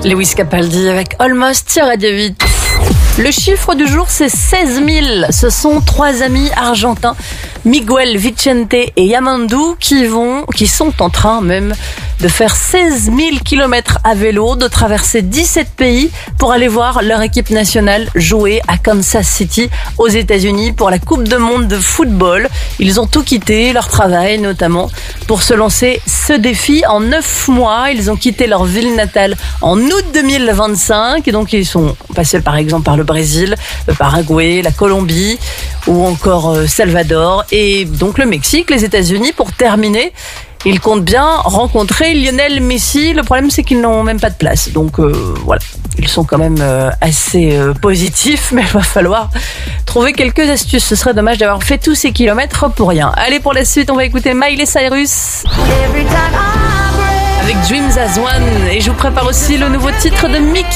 Lewis Capaldi avec Almost sur Radio 8. Le chiffre du jour, c'est 16 000. Ce sont trois amis argentins, Miguel, Vicente et Yamandu, qui sont en train même de faire 16 000 kilomètres à vélo, de traverser 17 pays pour aller voir leur équipe nationale jouer à Kansas City, aux États-Unis, pour la Coupe du Monde de football. Ils ont tout quitté, leur travail notamment, pour se lancer ce défi en 9 mois. Ils ont quitté leur ville natale en août 2025 et donc ils sont passés par exemple par le Brésil, le Paraguay, la Colombie ou encore Salvador et donc le Mexique, les États-Unis pour terminer. Ils comptent bien rencontrer Lionel Messi. Le problème, c'est qu'ils n'ont même pas de place. Donc voilà, ils sont quand même assez positifs, mais il va falloir trouver quelques astuces. Ce serait dommage d'avoir fait tous ces kilomètres pour rien. Allez, pour la suite, on va écouter Miley Cyrus avec Dreams as One. Et je vous prépare aussi le nouveau titre de Mickey.